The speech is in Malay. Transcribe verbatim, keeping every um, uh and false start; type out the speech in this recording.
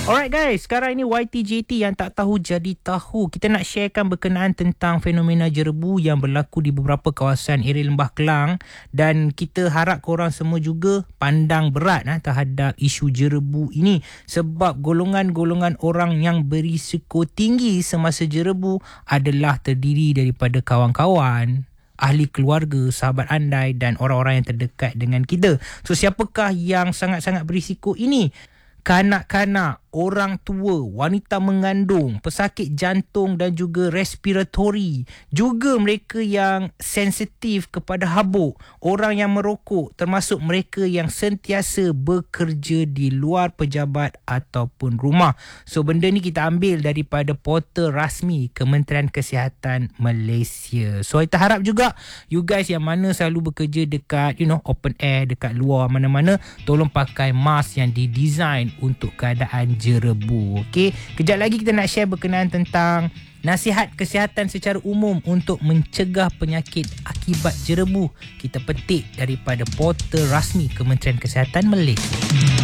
Alright guys, sekarang ini Y T J T yang tak tahu jadi tahu. Kita nak sharekan berkenaan tentang fenomena jerebu yang berlaku di beberapa kawasan area Lembah Kelang, dan kita harap korang semua juga pandang berat nah, terhadap isu jerebu ini, sebab golongan-golongan orang yang berisiko tinggi semasa jerebu adalah terdiri daripada kawan-kawan, ahli keluarga, sahabat andai dan orang-orang yang terdekat dengan kita. So siapakah yang sangat-sangat berisiko ini? Kanak-kanak, orang tua, wanita mengandung, pesakit jantung dan juga respiratory. Juga mereka yang sensitif kepada habuk, orang yang merokok, termasuk mereka yang sentiasa bekerja di luar pejabat ataupun rumah. So benda ni kita ambil daripada portal rasmi Kementerian Kesihatan Malaysia. So kita harap juga you guys yang mana selalu bekerja dekat you know open air, dekat luar mana-mana, tolong pakai mask yang didesain untuk keadaan jerebu. Okey, kejap lagi kita nak share berkenaan tentang nasihat kesihatan secara umum untuk mencegah penyakit akibat jerebu. Kita petik daripada portal rasmi Kementerian Kesihatan Malaysia.